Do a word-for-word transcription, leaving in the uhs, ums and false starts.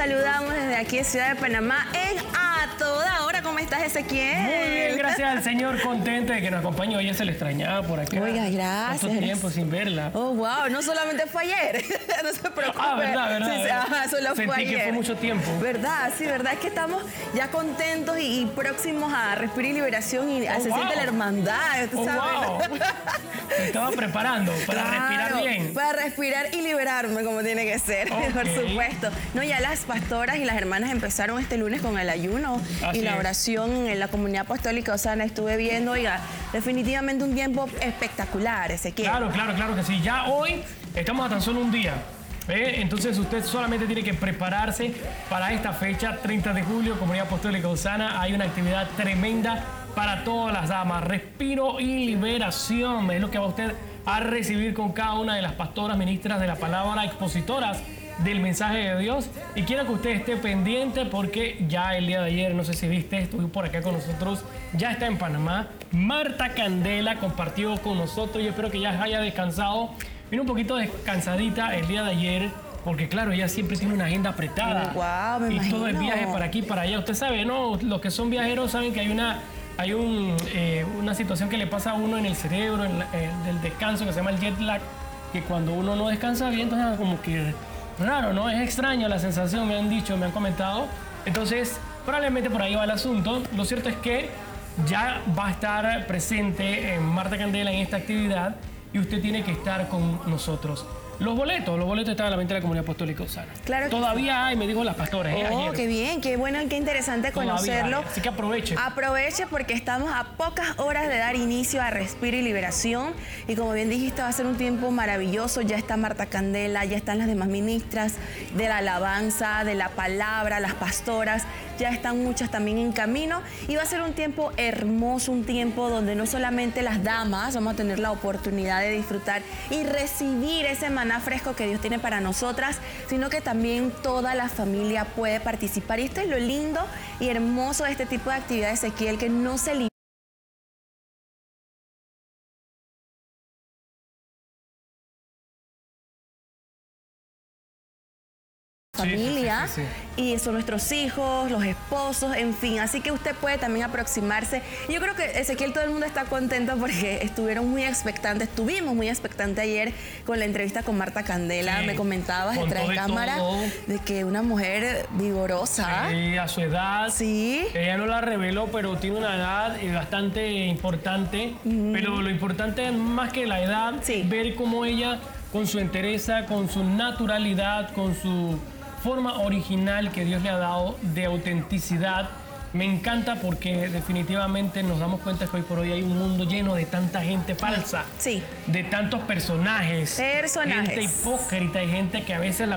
saludamos desde aquí, Ciudad de Panamá, en A Toda Hora. ¿Cómo estás, Ezequiel? Muy bien, gracias al Señor, contente de que nos acompañe. Oye, se le extrañaba por acá. Oiga, gracias. Tanto tiempo sin verla. Oh, wow, no solamente fue ayer, no se preocupe. Ah, verdad, verdad. Sí, sí, ajá, solo Sentí fue ayer. que fue mucho tiempo. Verdad, sí, verdad, es que estamos ya contentos y, y próximos a respirar y liberación y Oh, se wow. siente la hermandad, ¿tú Oh, sabes? wow. Me estaba preparando para Claro, respirar bien. Para respirar y liberarme como tiene que ser, Okay. por supuesto. No, ya las pastoras y las hermanas empezaron este lunes con el ayuno Así y la es. oración en la comunidad apostólica Osana. Estuve viendo, oiga, definitivamente un tiempo espectacular, Ezequiel. Claro, claro, claro que sí. Ya hoy estamos a tan solo un día. ¿eh? Entonces usted solamente tiene que prepararse para esta fecha, treinta de julio, Comunidad Apostólica Osana. Hay una actividad tremenda para todas las damas. Respiro y liberación es lo que va usted a recibir con cada una de las pastoras, ministras de la palabra, expositoras del mensaje de Dios. Y quiero que usted esté pendiente porque ya el día de ayer, no sé si viste, estuvo por acá con nosotros, ya está en Panamá. Marta Candela compartió con nosotros. Yo espero que ya haya descansado. Vino un poquito descansadita el día de ayer, porque claro, ella siempre tiene una agenda apretada. Wow, me y todo el imagino. viaje para aquí, para allá. Usted sabe, ¿no? Los que son viajeros saben que hay una, hay un, eh, una situación que le pasa a uno en el cerebro, en la- eh, del descanso, que se llama el jet lag, que cuando uno no descansa bien, entonces como que raro, ¿no? Es extraño la sensación, me han dicho, me han comentado. Entonces, probablemente por ahí va el asunto. Lo cierto es que ya va a estar presente en Marta Candela en esta actividad y usted tiene que estar con nosotros. Los boletos, los boletos están a la venta de la Comunidad Apostólica Osana. Claro que Todavía hay, me dijo las pastoras, ¿eh? Oh, Ayer. qué bien, qué bueno, qué interesante Todavía conocerlo. hay, así que aproveche. Aproveche porque estamos a pocas horas de dar inicio a Respiro y Liberación. Y como bien dijiste, va a ser un tiempo maravilloso. Ya está Marta Candela, ya están las demás ministras de la alabanza, de la palabra, las pastoras. Ya están muchas también en camino. Y va a ser un tiempo hermoso, un tiempo donde no solamente las damas vamos a tener la oportunidad de disfrutar y recibir ese maná fresco que Dios tiene para nosotras, sino que también toda la familia puede participar. Y esto es lo lindo y hermoso de este tipo de actividades, Ezequiel, que no se limita. Familia, Sí, sí, sí, sí. y son nuestros hijos, los esposos, en fin, así que usted puede también aproximarse. Yo creo que Ezequiel, todo el mundo está contento porque estuvieron muy expectantes, estuvimos muy expectantes ayer con la entrevista con Marta Candela. Sí, Me comentabas con detrás de todo y cámara todo. de que una mujer vigorosa. Eh, a su edad. Sí. Ella no la reveló, pero tiene una edad eh, bastante importante. Pero lo importante más que la edad, Sí. es ver cómo ella, con su entereza, con su naturalidad, con su forma original que Dios le ha dado de autenticidad. Me encanta porque definitivamente nos damos cuenta que hoy por hoy hay un mundo lleno de tanta gente falsa. Sí. De tantos personajes. Personajes. Gente hipócrita y gente que a veces la